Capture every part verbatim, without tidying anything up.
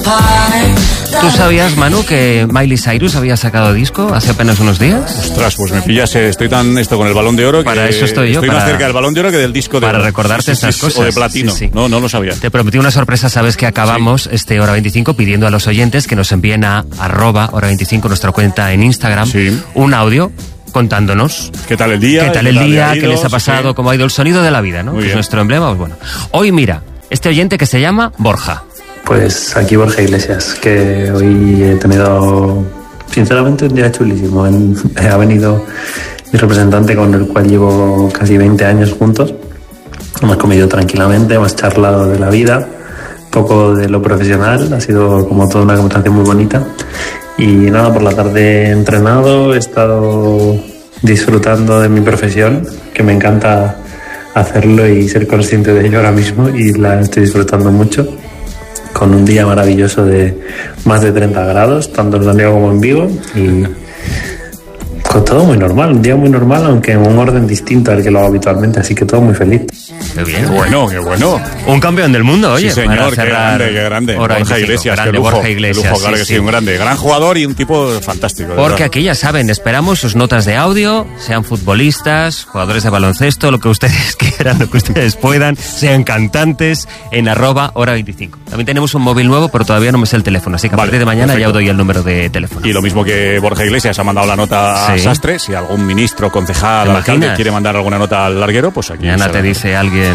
¿Tú sabías, Manu, que Miley Cyrus había sacado disco hace apenas unos días? Ostras, pues me pillas, estoy tan esto con el Balón de Oro que para eso estoy yo. Estoy para, más cerca del Balón de Oro que del disco de Para oro. recordarte Sí, sí, estas sí, cosas. O de platino. Sí, sí. No, no lo sabía. Te prometí una sorpresa, sabes que acabamos sí. este Hora veinticinco pidiendo a los oyentes que nos envíen a arroba Hora veinticinco, nuestra cuenta en Instagram, sí. un audio contándonos qué tal el día, qué tal el día, qué les ha pasado, sí. cómo ha ido el sonido de la vida, ¿no? Que es nuestro emblema. Pues bueno, hoy mira, este oyente que se llama Borja. Pues aquí Borja Iglesias, que hoy he tenido, sinceramente, un día chulísimo. Ha venido mi representante con el cual llevo casi veinte años juntos. Hemos comido tranquilamente, hemos charlado de la vida, poco de lo profesional. Ha sido como toda una conversación muy bonita. Y nada, por la tarde he entrenado, he estado disfrutando de mi profesión, que me encanta hacerlo y ser consciente de ello ahora mismo, y la estoy disfrutando mucho. Con un día maravilloso de más de treinta grados, tanto en Santiago como en Vigo, y con todo muy normal, un día muy normal, aunque en un orden distinto al que lo hago habitualmente, así que todo muy feliz. Qué bien. Qué bueno, qué bueno. Un campeón del mundo, oye. Sí, señor, qué grande, qué grande. Borja Iglesias, grande, qué lujo, Borja Iglesias, qué lujo, claro sí, que sí, sí, un grande. Gran jugador y un tipo fantástico. Porque verdad. Aquí ya saben, esperamos sus notas de audio, sean futbolistas, jugadores de baloncesto, lo que ustedes quieran, lo que ustedes puedan, sean cantantes, en arroba Hora veinticinco. También tenemos un móvil nuevo, pero todavía no me sé el teléfono, así que a vale, partir de mañana perfecto. Ya os doy el número de teléfono. Y lo mismo que Borja Iglesias ha mandado la nota sí. a Sastre, si algún ministro, concejal, alcalde quiere mandar alguna nota al larguero, pues aquí... Mañana te dice alguien...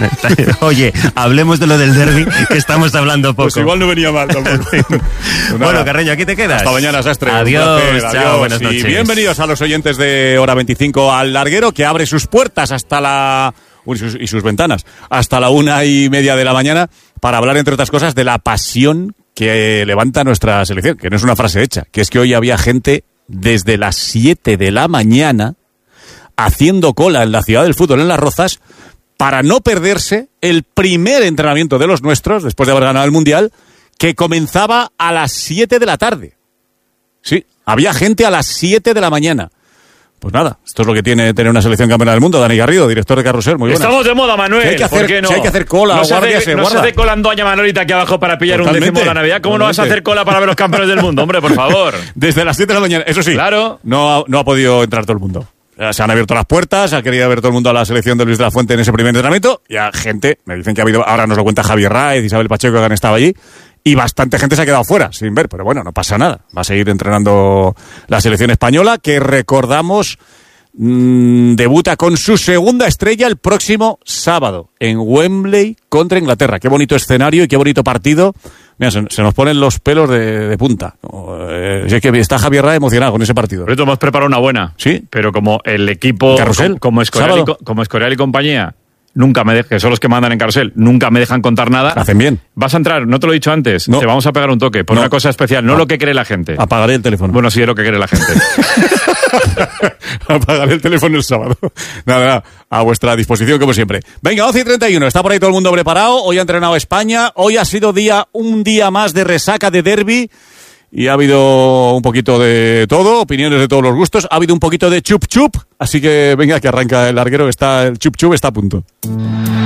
Oye, hablemos de lo del derbi, que estamos hablando poco. Pues igual no venía mal tampoco. Bueno, Carreño, aquí te quedas. Hasta mañana, Sastre. Adiós, placer, chao, adiós. buenas noches. Y bienvenidos a los oyentes de Hora veinticinco al larguero, que abre sus puertas hasta la... Uy, sus, y sus ventanas, hasta la una y media de la mañana, para hablar, entre otras cosas, de la pasión que levanta nuestra selección, que no es una frase hecha, que es que hoy había gente desde las siete de la mañana haciendo cola en la ciudad del fútbol, en Las Rozas, para no perderse el primer entrenamiento de los nuestros, después de haber ganado el Mundial, que comenzaba a las siete de la tarde. Sí, había gente a las siete de la mañana. Pues nada, esto es lo que tiene tener una selección campeona del mundo. Dani Garrido, director de Carrusel, muy buenas. Estamos de moda, Manuel. Si hay que hacer, ¿por qué no? Si hay que hacer cola, no se guardia, hace, se no guarda. se hace cola en Doña Manolita aquí abajo para pillar Totalmente. un décimo de la Navidad. ¿Cómo Totalmente. No vas a hacer cola para ver los campeones del mundo? Hombre, por favor. Desde las siete de la mañana, eso sí. Claro. No ha, no ha podido entrar todo el mundo. Se han abierto las puertas, ha querido ver todo el mundo a la selección de Luis de la Fuente en ese primer entrenamiento. Y a gente, me dicen que ha habido, ahora nos lo cuenta Javier Raez, Isabel Pacheco, que han estado allí. Y bastante gente se ha quedado fuera, sin ver. Pero bueno, no pasa nada. Va a seguir entrenando la selección española, que recordamos... Mm, debuta con su segunda estrella el próximo sábado en Wembley contra Inglaterra. Qué bonito escenario y qué bonito partido. Mira, se, se nos ponen los pelos de, de punta. Eh, es que está Javier Rae emocionado con ese partido. Por eso hemos preparado una buena. Sí. Pero como el equipo, Carrusel, como, como, Escorial y, como Escorial y compañía, nunca me dejan, que son los que mandan en Carrusel, nunca me dejan contar nada. Hacen bien. Vas a entrar, no te lo he dicho antes, no. Te vamos a pegar un toque por no. una cosa especial, no ah. lo que cree la gente. Apagaré el teléfono. Bueno, sí es lo que cree la gente. Apagaré el teléfono el sábado. Nada, nada, a vuestra disposición como siempre. Venga, once y treinta y uno, está por ahí todo el mundo preparado. Hoy ha entrenado España, hoy ha sido día un día más de resaca de derbi. Y ha habido un poquito de todo, opiniones de todos los gustos. Ha habido un poquito de chup chup, así que venga que arranca el larguero, está el chup chup está a punto.